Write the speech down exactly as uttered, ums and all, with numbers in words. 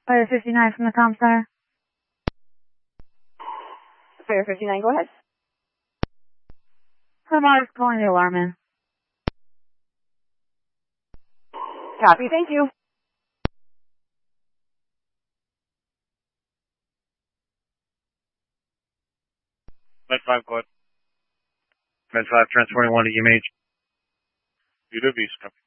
Fire fifty-nine from the comm center. Fire fifty-nine, go ahead. Somebody's calling the alarm in. Copy, thank you. Med five, go ahead. Med five, transporting one to E M H. U W, copy.